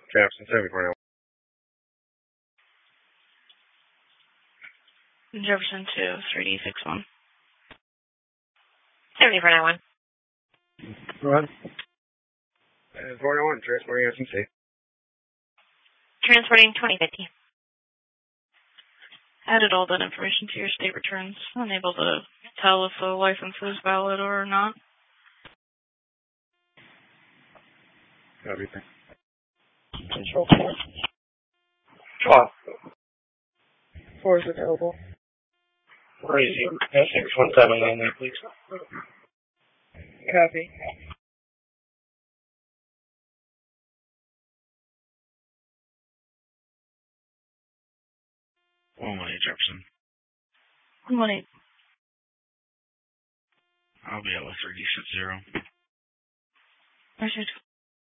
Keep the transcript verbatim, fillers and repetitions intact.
Jefferson, seventy-four ninety-one. Jefferson two, three D six one. seventy-four ninety-one. Go ahead. Uh, four ninety-one, transporting S M C. Transporting twenty fifty. Added all that information to your state returns. Unable to tell if the license is valid or not. Everything. Control four. Oh. Four is available. Where is you? six one seven on there, please. Copy. one one eight Jefferson. one eight. I'll be out with three D six zero. Richard.